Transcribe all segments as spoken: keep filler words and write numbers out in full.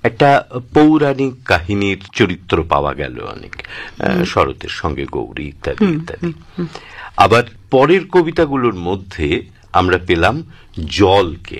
একটা পৌরাণিক কাহিনীর চরিত্র পাওয়া গেল অনেক, শরতের সঙ্গে গৌরী ইত্যাদি ইত্যাদি। আবার পরের কবিতাগুলোর মধ্যে আমরা পেলাম জলকে।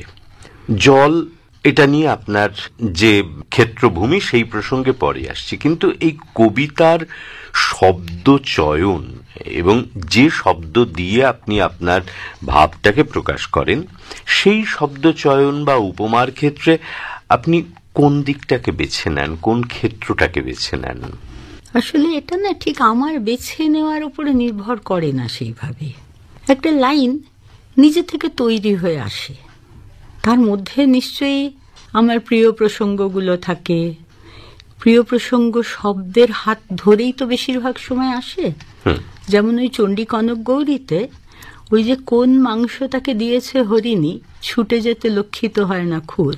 জল এটা নিয়ে আপনার যে ক্ষেত্রভূমি সেই প্রসঙ্গে পরে আসছি, কিন্তু এই কবিতার শব্দ চয়ন এবং যে শব্দ দিয়ে আপনি আপনার ভাবটাকে প্রকাশ করেন সেই শব্দ চয়ন বা উপমার ক্ষেত্রে আপনি কোন দিকটাকে বেছে নেন, কোন ক্ষেত্রটাকে বেছে নেন? আসলে এটা না ঠিক আমার বেছে নেওয়ার উপরে নির্ভর করে না সেইভাবে। একটা লাইন নিজে থেকে তৈরি হয়ে আসে, তার মধ্যে নিশ্চয়ই আমার প্রিয় প্রসঙ্গগুলো থাকে। প্রিয় প্রসঙ্গ শব্দের হাত ধরেই তো বেশিরভাগ সময় আসে। যেমন ওই চণ্ডী কনক গৌরীতে ওই যে কোন মাংস তাকে দিয়েছে হরিণী, ছুটে যেতে লক্ষিত হয় না খুর।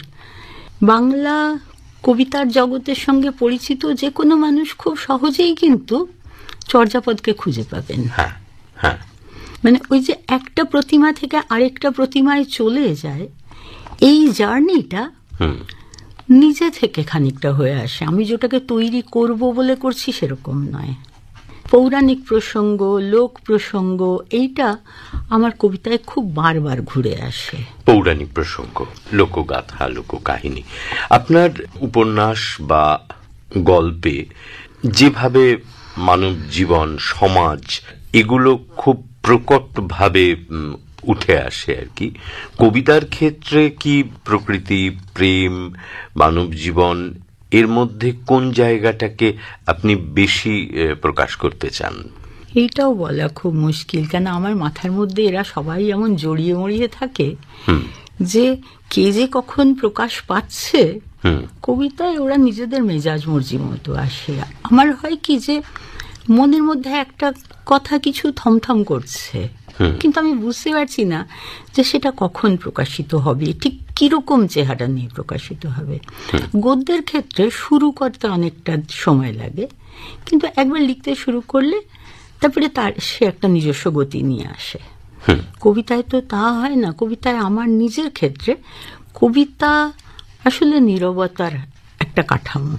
বাংলা কবিতার জগতের সঙ্গে পরিচিত যে কোনো মানুষ খুব সহজেই কিন্তু চর্যাপদকে খুঁজে পাবেন। হ্যাঁ হ্যাঁ, মানে ওই যে একটা প্রতিমা থেকে আরেকটা প্রতিমায় চলে যায়, এই জার্নিটা নিজে থেকে খানিকটা হয়ে আসে। আমি যেটাকে তৈরি করব বলে করছি সেরকম নয়। পৌরাণিক প্রসঙ্গ, লোক প্রসঙ্গ, এইটা আমার কবিতায় খুব বারবার ঘুরে আসে। পৌরাণিক প্রসঙ্গ, লোকগাথা, লোককাহিনী। আপনার উপন্যাস বা গল্পে যেভাবে মানব জীবন, সমাজ এগুলো খুব প্রকটভাবে উঠে আসে আর কি, কবিতার ক্ষেত্রে কি প্রকৃতি, প্রেম, মানব জীবন এর মধ্যে কোন জায়গাটাকে আপনি বেশি প্রকাশ করতে চান? এইটাও বলা খুব মুশকিল, কেন আমার মাথার মধ্যে এরা সবাই এমন জড়িয়ে মরিয়ে থাকে যে কে যে কখন প্রকাশ পাচ্ছে কবিতায় ওরা নিজেদের মেজাজ মর্জি মতো আসে। আমার হয় কি যে মনের মধ্যে একটা কথা কিছু থমথম করছে, কিন্তু আমি বুঝতে পারছি না যে সেটা কখন প্রকাশিত হবে, ঠিক কিরকম চেহারা নিয়ে প্রকাশিত হবে। গদ্যের ক্ষেত্রে শুরু করতে অনেকটা সময় লাগে, কিন্তু একবার লিখতে শুরু করলে তারপরে তার সে একটা নিজস্ব গতি নিয়ে আসে। কবিতায় তো তা হয় না। কবিতায় আমার নিজের ক্ষেত্রে কবিতা আসলে নীরবতার একটা কাঠামো,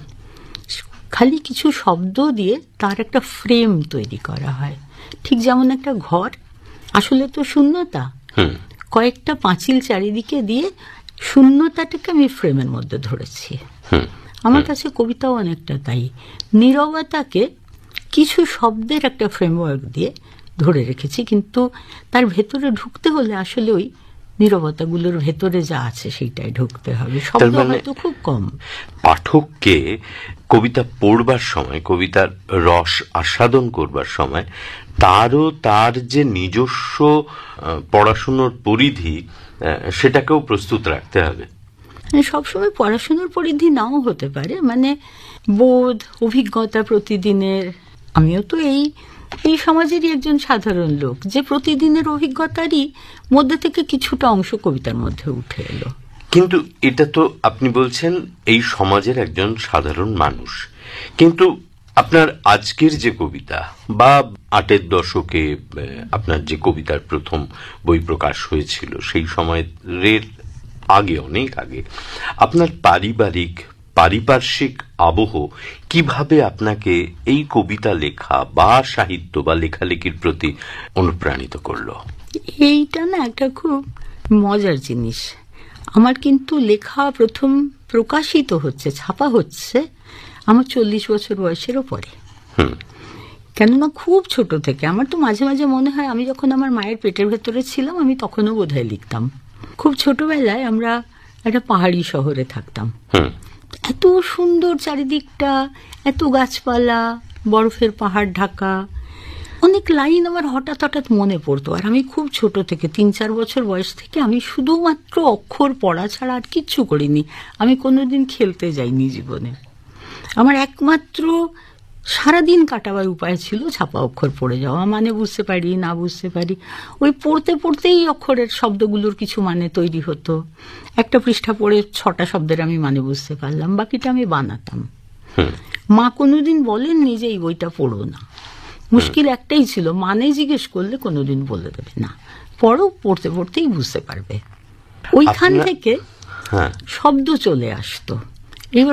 খালি কিছু শব্দ দিয়ে তার একটা ফ্রেম তৈরি করা হয়। ঠিক যেমন একটা ঘর আসলে তো শূন্যতা, কয়েকটা পাঁচিল চারিদিকে দিয়ে শূন্যতাটাকে আমি ফ্রেমের মধ্যে ধরেছি। আমার কাছে কবিতাও অনেকটা তাই, নীরবতাকে কিছু শব্দের একটা ফ্রেমওয়ার্ক দিয়ে ধরে রেখেছি, কিন্তু তার ভেতরে ঢুকতে হলে আসলে ওই নীরবতাগুলোর ভেতরে যা আছে সেইটাই ঢুকতে হবে। শব্দ হয়তো খুব কম। পাঠককে কবিতা পড়বার সময়, কবিতার রস আস্বাদন করবার সময় তারও তার যে নিজস্ব পড়াশোনার পরিধি সেটাকেও প্রস্তুত রাখতে হবে। সবসময় পড়াশোনার পরিধি নাও হতে পারে, মানে বোধ, অভিজ্ঞতা প্রতিদিনের। আমিও তো এই এই সমাজেরই একজন সাধারণ লোক, যে প্রতিদিনের অভিজ্ঞতারই মধ্যে থেকে কিছুটা অংশ কবিতার মধ্যে উঠে এলো। কিন্তু এটা তো আপনি বলছেন এই সমাজের একজন সাধারণ মানুষ, কিন্তু আপনার আজকের যে কবিতা বা আটের দশকে আপনার যে কবিতার প্রথম বই প্রকাশ হয়েছিল সেই সময়ের আগে, অনেক আগে, আপনার পারিবারিক পারিপার্শ্বিক আবহ কিভাবে আপনাকে এই কবিতা লেখা বা সাহিত্য বা লেখালেখির প্রতি অনুপ্রাণিত করলো? এইটা না একটা খুব মজার জিনিস। আমার কিন্তু লেখা প্রথম প্রকাশিত হচ্ছে, ছাপা হচ্ছে আমার চল্লিশ বছর বয়সেরও পরে। কেননা খুব ছোট থেকে আমার তো মাঝে মাঝে মনে হয় আমি যখন আমার মায়ের পেটের ভেতরে ছিলাম আমি তখনও বোধহয় লিখতাম। খুব ছোটবেলায় আমরা একটা পাহাড়ি শহরে থাকতাম, এত সুন্দর চারিদিকটা, এত গাছপালা, বরফের পাহাড় ঢাকা। অনেক লাইন আমার হঠাৎ হঠাৎ মনে পড়তো, আর আমি খুব ছোট থেকে তিন চার বছর বয়স থেকে আমি শুধুমাত্র অক্ষর পড়া ছাড়া আর কিচ্ছু করিনি। আমি কোনোদিন খেলতে যাইনি জীবনে। আমার একমাত্র সারাদিন কাটাবার উপায় ছিল ছাপা অক্ষর পড়ে যাওয়া, মানে বুঝতে পারি না বুঝতে পারি, ওই পড়তে পড়তেই অক্ষরের শব্দগুলোর কিছু মানে তৈরি হতো। একটা পৃষ্ঠা পড়ে ছটা শব্দের আমি মানে বুঝতে পারলাম, বাকিটা আমি বানাতাম। মা কোনোদিন বলেননি যে এই বইটা পড়ো না, মুশকিল একটাই ছিল, মানে জিজ্ঞেস করলে কোনোদিন বলে দেবে না, পড়ো, পড়তে পড়তেই বুঝতে পারবে। ওইখান থেকে শব্দ চলে আসতো।